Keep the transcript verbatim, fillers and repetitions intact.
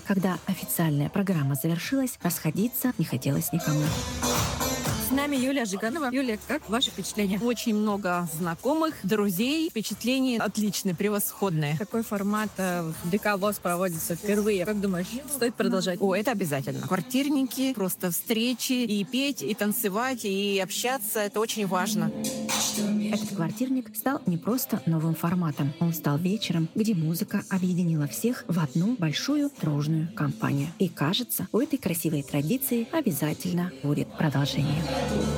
Когда официальная программа завершилась, расходиться не хотелось никому. С нами Юлия Жиганова. Юлия, как ваши впечатления? Очень много знакомых, друзей. Впечатления отличные, превосходные. Такой формат в ДК ВОС проводится впервые. Как думаешь, стоит продолжать? О, это обязательно. Квартирники, просто встречи, и петь, и танцевать, и общаться. Это очень важно. Этот квартирник стал не просто новым форматом. Он стал вечером, где музыка объединила всех в одну большую дружную компанию. И кажется, у этой красивой традиции обязательно будет продолжение.